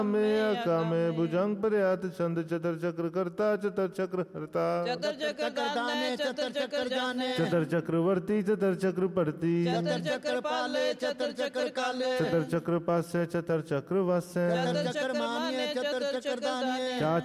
में अकामे भुजंग प्रयात छंद चतर चक्र कर्ता चतर चक्र हरता चतर चक्र दाने चतर चक्र जाने चतर चक्रवर्ती चतर चक्र परती चतर चक्र पाले चतर चक्र काले चतर चक्र पास्य चतर चक्र वास्य चतर चक्र मान्य चतर चक्र दान्य